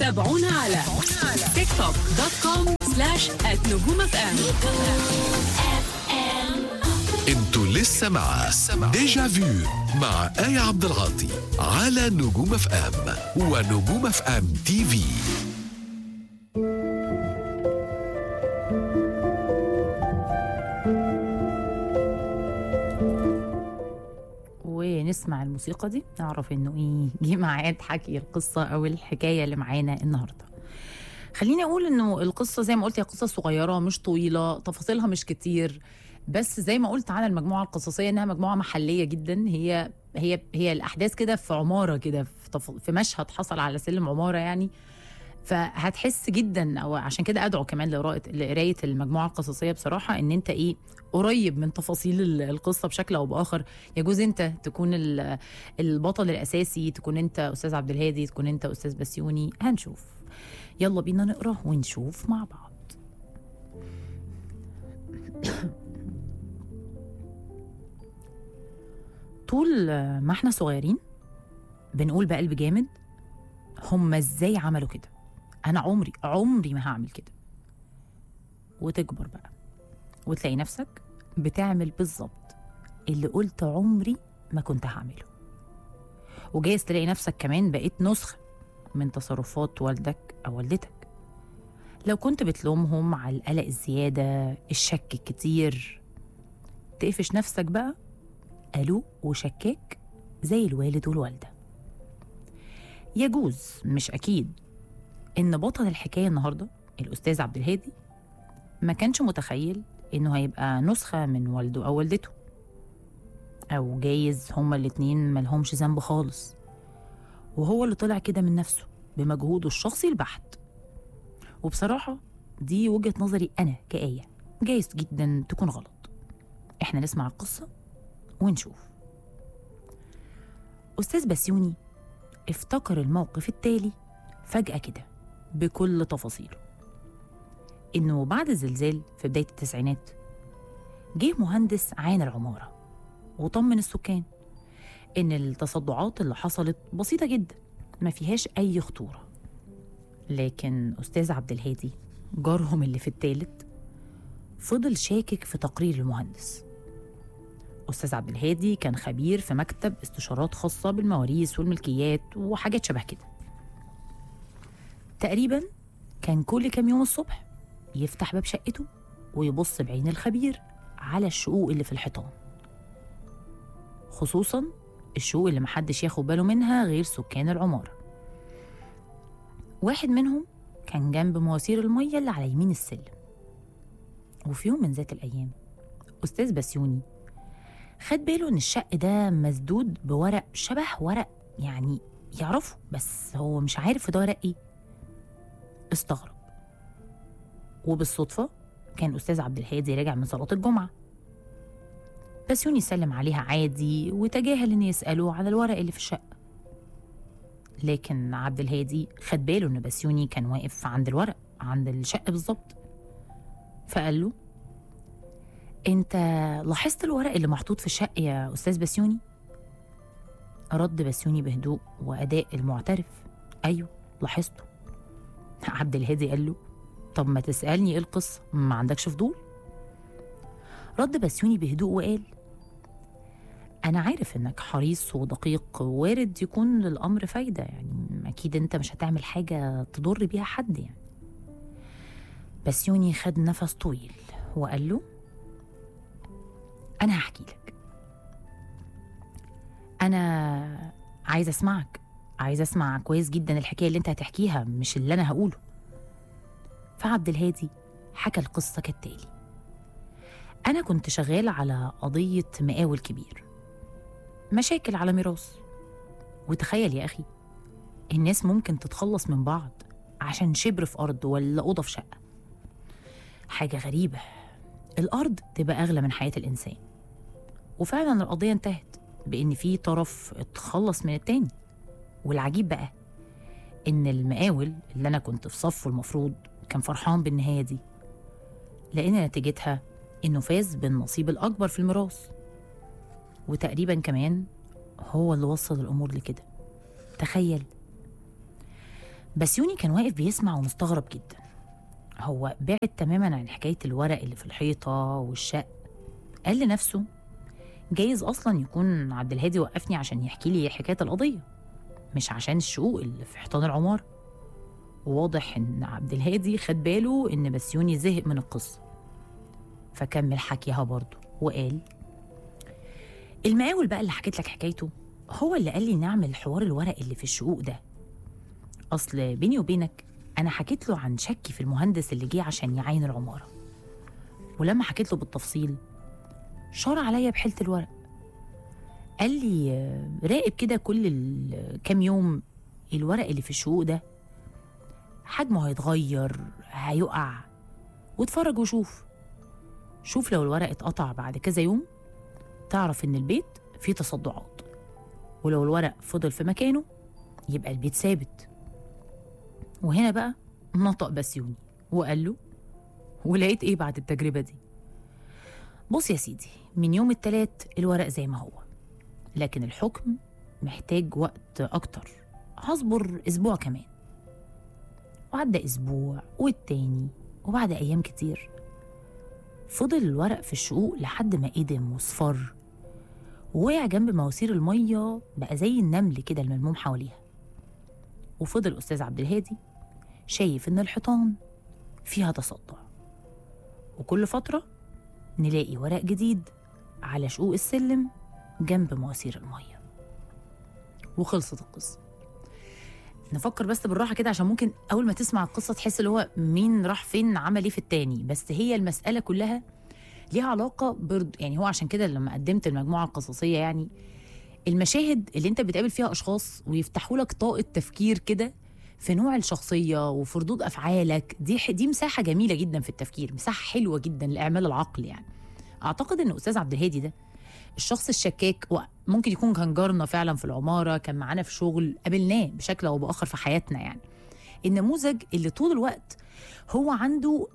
تابعونا على tiktok.com/@نجومfm. انتوا لسه مع ديجا فيو مع آية عبد العاطي على نجوم اف ام ونجوم اف ام تي في. ونسمع الموسيقى دي نعرف انه جه ميعاد حكي القصه او الحكايه اللي معانا النهارده. خليني اقول انه القصه زي ما قلت هي قصه صغيره مش طويله، تفاصيلها مش كتير، بس زي ما قلت عن المجموعه القصصيه انها مجموعه محليه جدا. هي الاحداث كده في عماره كده، في مشهد حصل على سلم عماره يعني. فهتحس جدا، او عشان كده ادعو كمان لقرايه المجموعه القصصيه بصراحه، ان انت قريب من تفاصيل القصه بشكل او باخر. يجوز انت تكون البطل الاساسي، تكون انت استاذ عبد الهادي، تكون انت استاذ بسيوني، هنشوف. يلا بينا نقرا ونشوف مع بعض. طول ما احنا صغيرين بنقول بقلب جامد هم ازاي عملوا كده، انا عمري ما هعمل كده. وتكبر بقى وتلاقي نفسك بتعمل بالظبط اللي قلت عمري ما كنت هعمله. وجايز تلاقي نفسك كمان بقيت نسخة من تصرفات والدك أو والدتك. لو كنت بتلومهم على القلق الزيادة، الشك الكتير، تقفش نفسك بقى قلق وشكاك زي الوالد والوالدة. يجوز مش أكيد إن بطل الحكاية النهاردة الأستاذ عبد الهادي ما كانش متخيل إنه هيبقى نسخة من والده أو والدته، أو جايز هما الاتنين ملهمش ذنب خالص، وهو اللي طلع كده من نفسه بمجهوده الشخصي البحت. وبصراحة دي وجهة نظري أنا كآية، جايز جدا تكون غلط. إحنا نسمع القصة ونشوف. أستاذ بسيوني افتكر الموقف التالي فجأة كده بكل تفاصيله، إنه بعد الزلزال في بداية التسعينات جه مهندس عين العمارة وطمن السكان إن التصدعات اللي حصلت بسيطة جدا ما فيهاش أي خطورة. لكن أستاذ عبد الهادي جارهم اللي في التالت فضل شاكك في تقرير المهندس. أستاذ عبد الهادي كان خبير في مكتب استشارات خاصة بالمواريث والملكيات وحاجات شبه كده. تقريبا كان كل كام يوم الصبح يفتح باب شقته ويبص بعين الخبير على الشقوق اللي في الحيطان، خصوصا الشقوق اللي محدش ياخد باله منها غير سكان العمارة. واحد منهم كان جنب مواسير المية اللي على يمين السلم. وفي يوم من ذات الأيام أستاذ بسيوني خد باله إن الشق ده مسدود بورق شبه ورق يعني يعرفه، بس هو مش عارف ده ورق إيه. استغرب، وبالصدفة كان أستاذ عبد الهادي راجع من صلاة الجمعة. بسيوني سلم عليها عادي وتجاهل إن يسأله على الورق اللي في الشقة. لكن عبد الهادي خد باله إن بسيوني كان واقف عند الورق عند الشقة بالظبط، فقال له: أنت لاحظت الورق اللي محطوط في الشقة يا أستاذ بسيوني؟ رد بسيوني بهدوء وأداء المعترف: أيوه لاحظته. عبد الهادي قال له: طب ما تسألني إيه القصة، ما عندكش فضول؟ رد بسيوني بهدوء وقال: أنا عارف إنك حريص ودقيق، وارد يكون للأمر فايدة، يعني أكيد أنت مش هتعمل حاجة تضر بيها حد يعني. بسيوني خد نفس طويل وقال له: أنا هحكي لك، أنا عايز أسمعك، عايز أسمع كويس جدا الحكاية اللي أنت هتحكيها مش اللي أنا هقوله. فعبد الهادي حكى القصة كالتالي: أنا كنت شغال على قضية مقاول كبير، مشاكل على ميراث. وتخيل يا أخي، الناس ممكن تتخلص من بعض عشان شبر في أرض ولا أوضة في شقة. حاجة غريبة، الأرض تبقى أغلى من حياة الإنسان. وفعلا القضية انتهت بإن في طرف اتخلص من التاني. والعجيب بقى إن المقاول اللي أنا كنت في صفه المفروض كان فرحان بالنهاية دي، لأن نتيجتها إنه فاز بالنصيب الأكبر في الميراث. وتقريبا كمان هو اللي وصل الأمور لكده. تخيل. بسيوني كان واقف بيسمع ومستغرب جدا. هو بعد تماما عن حكاية الورق اللي في الحيطة والشق. قال لنفسه جايز أصلا يكون عبد الهادي وقفني عشان يحكي لي حكاية القضية، مش عشان الشقوق اللي في حيطان العمارة. وواضح إن عبد الهادي خد باله إن بسيوني زهق من القصة، فكمل حكيها برضه وقال المقاول بقى اللي حكيت لك حكايته هو اللي قال لي نعمل حوار الورق اللي في الشقوق ده. أصل بيني وبينك أنا حكيت له عن شكي في المهندس اللي جه عشان يعاين العمارة، ولما حكيت له بالتفصيل شار عليا بحيلة الورق. قال لي راقب كده كل كام يوم الورق اللي في الشقوق ده حجمه هيتغير هيقع، واتفرج وشوف لو الورق اتقطع بعد كذا يوم تعرف إن البيت فيه تصدعات، ولو الورق فضل في مكانه يبقى البيت ثابت. وهنا بقى نطق بسيوني وقال له ولقيت ايه بعد التجربة دي؟ بص يا سيدي، من يوم التلات الورق زي ما هو، لكن الحكم محتاج وقت أكتر، هصبر أسبوع كمان. وعدى أسبوع والتاني، وبعد أيام كتير فضل الورق في الشقوق لحد ما قدم وصفر ووقع جنب مواسير المية، بقى زي النمل كده الملموم حواليها. وفضل أستاذ عبد الهادي شايف إن الحيطان فيها تصدع، وكل فترة نلاقي ورق جديد على شقوق السلم جنب مواسير المية. وخلصت القصة. نفكر بس بالراحة كده عشان ممكن أول ما تسمع القصة تحس اللي هو مين راح فين عمل ايه في التاني، بس هي المسألة كلها ليها علاقة برضه. يعني هو عشان كده لما قدمت المجموعة القصصية، يعني المشاهد اللي انت بتقابل فيها أشخاص ويفتحوا لك طاقة تفكير كده في نوع الشخصية وفي ردود أفعالك، دي مساحة جميلة جدا في التفكير، مساحة حلوة جدا لإعمال العقل. يعني أعتقد إن أستاذ عبد الهادي ده الشخص الشكاك، وممكن يكون كان جارنا فعلا في العمارة، كان معانا في شغل، قابلناه بشكل أو بآخر في حياتنا. يعني النموذج اللي طول الوقت هو عنده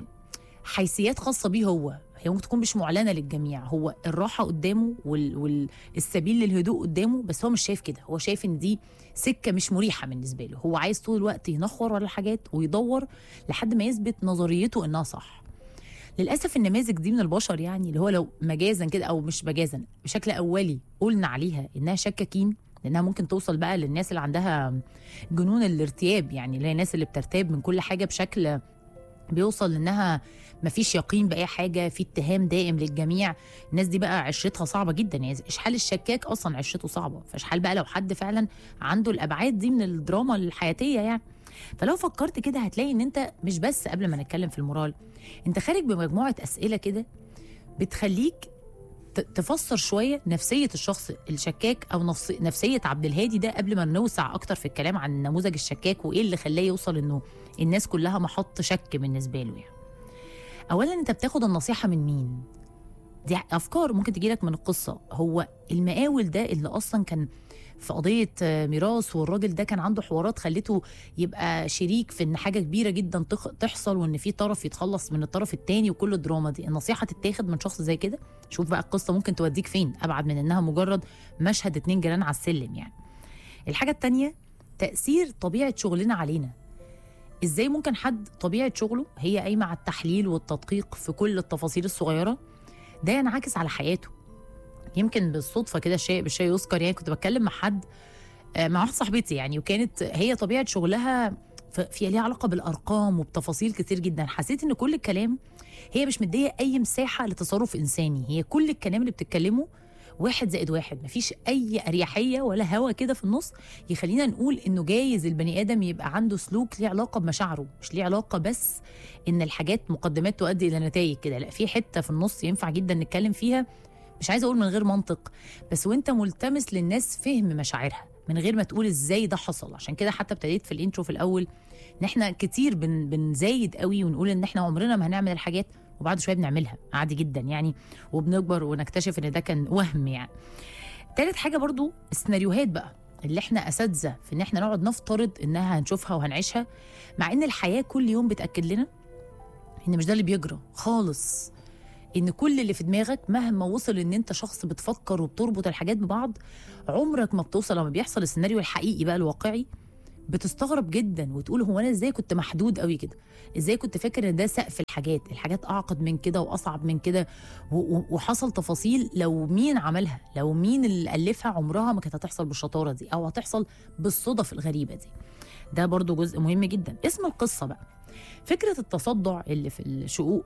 حيثيات خاصة بيه، هي ممكن تكون مش معلنة للجميع، هو الراحة قدامه والسبيل للهدوء قدامه، بس هو مش شايف كده، هو شايف ان دي سكة مش مريحة بالنسبة له، هو عايز طول الوقت ينخور ورا الحاجات ويدور لحد ما يثبت نظريته انها صح. للأسف النماذج دي من البشر، يعني اللي هو لو مجازا كده أو مش مجازا بشكل أولي قلنا عليها إنها شكاكين، لأنها ممكن توصل بقى للناس اللي عندها جنون الارتياب، يعني اللي هي الناس اللي بترتاب من كل حاجة بشكل بيوصل لأنها مفيش يقين بأي حاجة، في اتهام دائم للجميع. الناس دي بقى عشرتها صعبة جدا، يعني إشحال الشكاك أصلا عشرته صعبة، فإشحال بقى لو حد فعلا عنده الأبعاد دي من الدراما الحياتية يعني. فلو فكرت كده هتلاقي ان انت مش بس، قبل ما نتكلم في المورال، انت خارج بمجموعة أسئلة كده بتخليك تفسر شوية نفسية الشخص الشكاك أو نفسية عبد الهادي ده، قبل ما نوسع أكتر في الكلام عن النموذج الشكاك وإيه اللي خلاه يوصل إنه الناس كلها محط شك بالنسبة له. يعني أولا أنت بتاخد النصيحة من مين؟ دي أفكار ممكن تجيلك من القصة. هو المقاول ده اللي أصلا كان في قضية ميراث، والراجل ده كان عنده حوارات خلته يبقى شريك في ان حاجة كبيرة جدا تحصل، وان في طرف يتخلص من الطرف التاني، وكل الدراما دي النصيحة تتاخد من شخص زي كده. شوف بقى القصة ممكن توديك فين ابعد من انها مجرد مشهد 2 جيران على السلم. يعني الحاجة التانية تأثير طبيعة شغلنا علينا. ازاي ممكن حد طبيعة شغله هي قايمة على التحليل والتدقيق في كل التفاصيل الصغيرة، ده ينعكس على حياته. يمكن بالصدفه كده الشيء بالشيء يذكر، يعني كنت بتكلم مع حد، مع واحده صاحبتي يعني، وكانت هي طبيعه شغلها فيها ليها علاقه بالارقام وبتفاصيل كتير جدا. حسيت ان كل الكلام هي مش مديه اي مساحه لتصرف انساني، هي كل الكلام اللي بتتكلمه 1+1، مفيش اي اريحيه ولا هوا كده في النص يخلينا نقول انه جايز البني ادم يبقى عنده سلوك ليه علاقه بمشاعره، مش ليه علاقه بس ان الحاجات مقدمات تؤدي الى نتائج كده، لا، في حته في النص ينفع جدا نتكلم فيها، مش عايزه اقول من غير منطق، بس وانت ملتمس للناس فهم مشاعرها من غير ما تقول ازاي ده حصل. عشان كده حتى ابتديت في الانترو في الاول ان احنا كتير بنزايد قوي ونقول ان احنا عمرنا ما هنعمل الحاجات، وبعد شويه بنعملها عادي جدا يعني، وبنكبر ونكتشف ان ده كان وهم. يعني تالت حاجه برضو السيناريوهات بقى اللي احنا اساتذه في ان احنا نقعد نفترض انها هنشوفها وهنعيشها، مع ان الحياه كل يوم بتاكد لنا ان مش ده اللي بيجرى خالص، ان كل اللي في دماغك مهما وصل ان انت شخص بتفكر وبتربط الحاجات ببعض، عمرك ما بتوصل لما بيحصل السيناريو الحقيقي بقى الواقعي، بتستغرب جدا وتقول هو انا ازاي كنت محدود قوي كده، ازاي كنت فاكر ان ده سقف الحاجات اعقد من كده واصعب من كده، وحصل تفاصيل لو مين عملها، لو مين اللي الفها، عمرها ما كانت هتحصل بالشطاره دي او هتحصل بالصدف الغريبه دي. ده برضو جزء مهم جدا. اسم القصه بقى، فكره التصدع اللي في الشقوق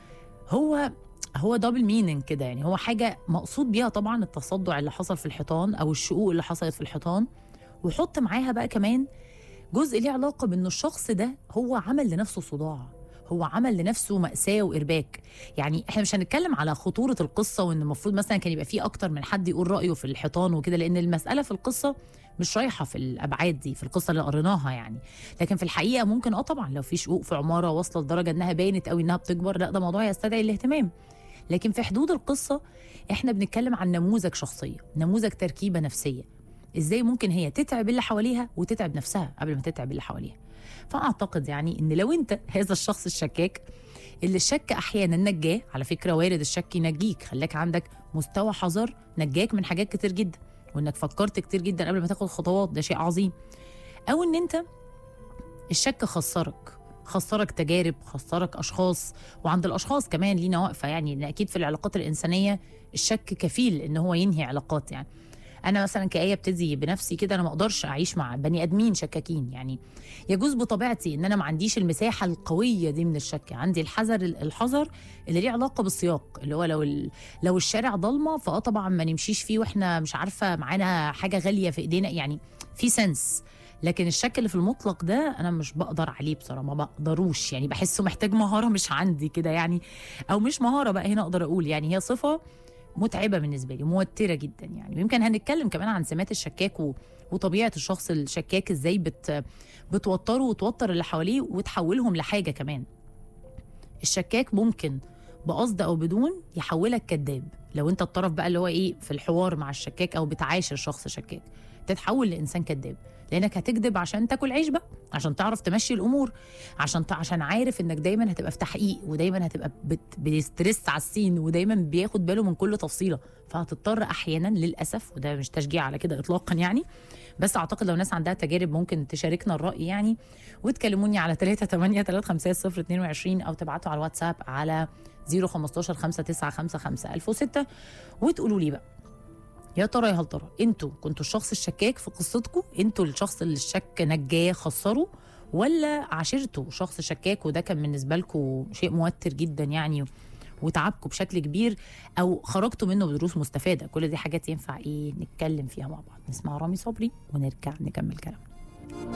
هو دبل مينينج كده، يعني هو حاجه مقصود بيها طبعا التصدع اللي حصل في الحيطان او الشقوق اللي حصلت في الحيطان، وحط معاها بقى كمان جزء ليه علاقه بانه الشخص ده هو عمل لنفسه صداع، هو عمل لنفسه مأساة وإرباك. يعني احنا مش هنتكلم على خطورة القصة وان المفروض مثلا كان يبقى فيه اكتر من حد يقول رأيه في الحيطان وكده، لان المسألة في القصة مش رايحة في الأبعاد دي في القصة اللي قريناها يعني. لكن في الحقيقة ممكن طبعا لو في شقوق في عمارة واصلة لدرجة انها بانت قوي انها بتكبر، لا ده موضوع يستدعي الاهتمام. لكن في حدود القصة احنا بنتكلم عن نموذج شخصية، نموذج تركيبة نفسية، ازاي ممكن هي تتعب اللي حواليها وتتعب نفسها قبل ما تتعب اللي حواليها. فاعتقد يعني ان لو انت هذا الشخص الشكاك اللي الشك احيانا نجاه، على فكره وارد الشك ينجيك، خلاك عندك مستوى حذر نجاك من حاجات كتير جدا، وانك فكرت كتير جدا قبل ما تاخد خطوات، ده شيء عظيم. او ان انت الشك خسرك تجارب، خسرك اشخاص، وعند الاشخاص كمان لينا واقفه، يعني ان اكيد في العلاقات الانسانيه الشك كفيل ان هو ينهي علاقات. يعني انا مثلا كآية ابتدي بنفسي كده، انا ما اقدرش اعيش مع بني ادمين شكاكين، يعني يجوز بطبيعتي ان انا ما عنديش المساحه القويه دي من الشك، عندي الحذر اللي ليه علاقه بالسياق، اللي هو لو الشارع ضلمه طبعا ما نمشيش فيه واحنا مش عارفه معانا حاجه غاليه في ايدينا، يعني في سنس. لكن الشك اللي في المطلق ده انا مش بقدر عليه بصراحه، ما بقدروش، يعني بحسه محتاج مهاره مش عندي كده يعني، او مش مهاره بقى هنا اقدر اقول، يعني هي صفه متعبه بالنسبه لي، موتره جدا يعني. ويمكن هنتكلم كمان عن سمات الشكاك وطبيعه الشخص الشكاك ازاي بتوتره وتوتر اللي حواليه وتحولهم لحاجه كمان. الشكاك ممكن بقصد او بدون يحولك كذاب، لو انت الطرف بقى اللي هو في الحوار مع الشكاك او بتعاشر شخص شكاك تتحول لانسان كذاب، لانك هتكذب عشان تاكل عيش بقى، عشان تعرف تمشي الامور، عشان عارف انك دايما هتبقى في تحقيق، ودايما هتبقى بيسترس على السين، ودايما بياخد باله من كل تفصيله، فهتضطر احيانا للاسف، وده مش تشجيع على كده اطلاقا يعني، بس اعتقد لو ناس عندها تجارب ممكن تشاركنا الراي يعني، وتكلموني على 3835322 او تبعتوا على الواتساب على 015 5955 1006 وتقولوا لي بقى يا ترى هل ترى انتوا كنتوا الشخص الشكاك في قصتكم، انتوا الشخص اللي الشك نجاه خسره، ولا عاشرتوا شخص شكاك وده كان بالنسبه لكم شيء موتر جدا يعني وتعبكم بشكل كبير، او خرجتوا منه بدروس مستفاده؟ كل دي حاجات ينفع نتكلم فيها مع بعض. نسمع رامي صبري ونرجع نكمل كلامنا.